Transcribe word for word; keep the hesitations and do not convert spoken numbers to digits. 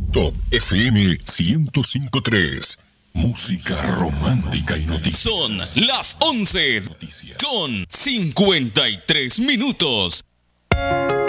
Top F M ciento cinco punto tres. Música romántica y noticias. Son las once con cincuenta y tres minutos.